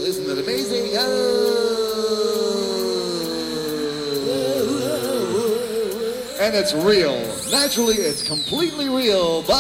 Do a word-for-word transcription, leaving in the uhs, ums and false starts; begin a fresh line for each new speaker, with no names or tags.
Isn't it amazing? And it's real. Naturally, it's completely real.